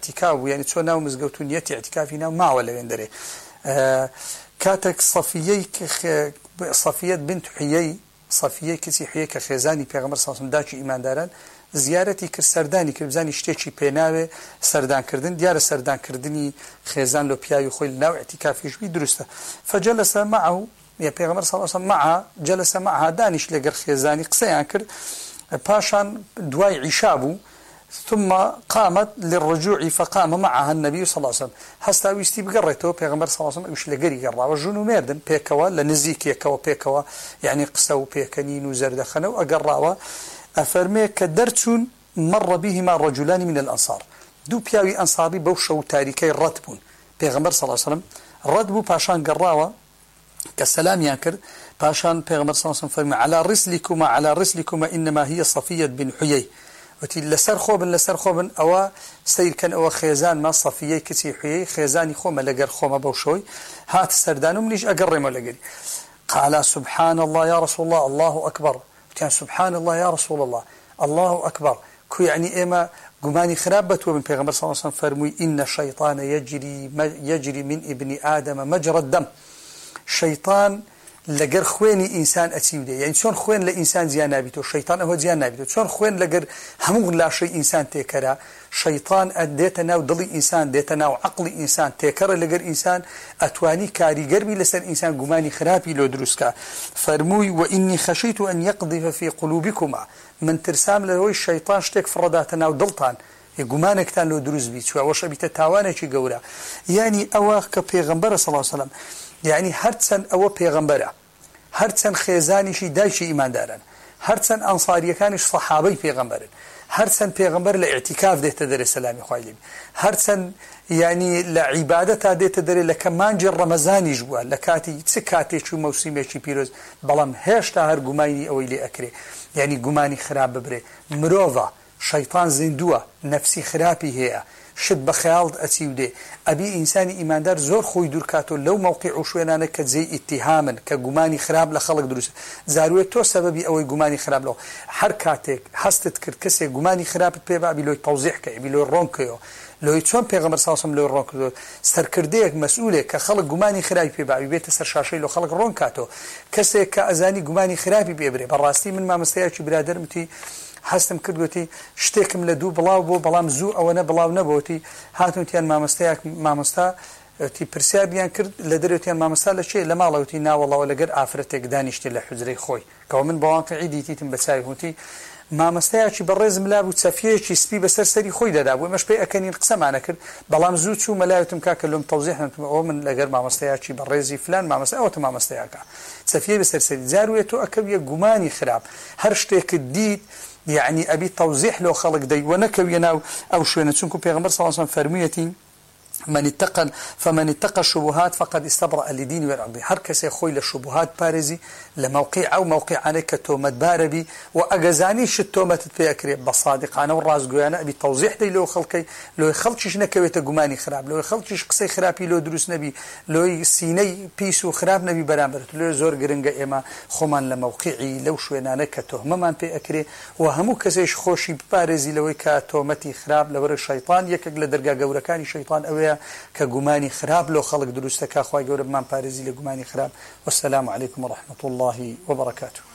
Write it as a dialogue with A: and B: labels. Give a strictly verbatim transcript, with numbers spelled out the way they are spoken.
A: اعتكاف يعني تسوى ناو مزقوتونيتي اعتكافي ناو ما ولا يندري آه كاتك صفية صفية بنت حيي صفية كسي حيي كخيزاني بيغمر صلى الله عليه وسلم داچی إيمان داران زيارتي كر سرداني كر بزاني شتيشي بيناوي سردان كردن ديار سردان كردني خيزان لو بياوي خوي ناو اعتكافيش بي درسته فجلس معه يا بيغمر صلى الله عليه وسلم معها جلس معها دانش لقر خيزاني قصيان كر باشان دواي عشابو ثم قامت للرجوع فقام معها النبي صلى الله عليه وسلم هستا ويستي بقريته بيغمبر صلى الله عليه وسلم وش لقري قرا وجنو مردن بيكوا لنزيك يكوا بيكوا يعني قسو بيكنين وزردخنا وأقراوا أفرمي كدرتون مر بهما رجلان من الأنصار دو بياوي أنصاري بوشو تاريكي الرتبون بيغمبر صلى الله عليه وسلم ردبو باشان قراوا كالسلام ينكر باشان بيغمبر صلى الله عليه وسلم فرمي على رسلكما على رسلكما إنما هي صفية بن حيي وتي لسر خوبن لسر خوبن أو سير كان أو خيزان ما صفية كسي حيي خيزاني خوما لقر خوما بوشوي هات سردانو منيش أقرم لقري قال سبحان الله يا رسول الله الله أكبر كان سبحان الله يا رسول الله الله أكبر كو يعني إما قماني خرابت ومن بيغمبر صلى الله عليه وسلم فرمي إن الشيطان يجري يجري من ابن آدم مجرى الدم شيطان لقر خويني إنسان أتيوده يعني شون خوين لإنسان زيان نابيته الشيطان هو زيان نابيته شون خوين لقر همو لا شيء إنسان تيكرا شيطان أديتنا ودلي إنسان ديتنا وعقل إنسان تيكرا لقر إنسان أتواني كاري قربي لسر إنسان قماني خرابي لو دروسكا فرموي وإني خشيت أن يقذف في قلوبكما من ترسام لهوي الشيطان شتك فرداتنا ودلطان قمانك تان لو دروس بيت وش أبيت تاوانا شي قورا يعني أواخ كبيغمبر صلى الله عليه وسلم يعني هرتسن أو بيغمبره هرتسن خيزاني شي دايشي إيمان دارن هرتسن أنصاري كانش صحابي بيغمبرن هرتسن بيغمبر لاعتكاف ده تدري السلام خوالي هرتسن يعني لعبادة ده تدري لكمان جر رمضان يجوا لكاتي تسكاتي شو موسمي شي بيروز بلام هشتا هر قماني أو إلي أكري يعني قماني خراب ببري مروفا شيطان زندوة نفسي خرابي هي شد بخيال أتيوده أبي إنساني إيماندار زور خوي دركاتو لو موقع شوينانا كزي اتهاما كقماني خراب لخلق دروس زاروية تو سببي أو قماني خراب له حركاتك حستت كركسي قماني خراب بيبا بلوي توضيح كي بلوي رونكيو لو يتشون بيغمبر صلى الله عليه وسلم لو رونكيو سركرديك مسؤولة كخلق قماني خراب بيبا بيت سرشاشي لو خلق رونكاتو كسي كأزاني قماني خراب بيبري براستي من ما مستياش برادر متي حستم كردوتي شتيكم لدو بلاو بو بلام زو او انا بلاو نبوتي هاتون تيان مامستاك مامستا تي برسيابيان كرد لدروتيان مامستا لشي لما لوتي نا والله ولا قد افرتك دانيشتي لحجري خوي كومن بواقعي ديتي تنبساي هوتي مامستاكي بالرز ملاب وتسافيشي سبي بسر سري خوي دابو مش بي اكني القسم انا كرد بلام زو شو ملايتم كاك لهم توضيح او من لغير مامستاكي بالرزي فلان مامستا او مامستاكا تسافيه بسر سري زارويتو اكبيه غماني خراب هرشتك ديت يعني أبي توضيح له خلق دي ونكوينا أو شوية نتشنكم بيغمبر صلى الله عليه وسلم فرميتي من اتقى فمن اتقى الشبهات فقد استبرأ لدين والعرض حركس يخوي للشبهات بارزي لموقع أو موقع عليك تومت باربي وأجزانيش التومت بيكري بصادق أنا والراس جوانا أبي توضيح دي لو خلقي لو يخلطش نكويت جماني خراب لو يخلطش قصي خرابي لو دروس نبي لو سيني بيسو خراب نبي برامبرت لو زور جرنجا إما خمان لموقعي لو شوينا نكتهم ما بيكري وهمو كسيش خوشي بارزي لو كتومتي خراب لو الشيطان يكج لدرجة جوركاني شيطان أويا كجماني خراب لو خلق دروستك أخوي جورب من بارزي لجماني خراب والسلام عليكم ورحمة الله وبركاته.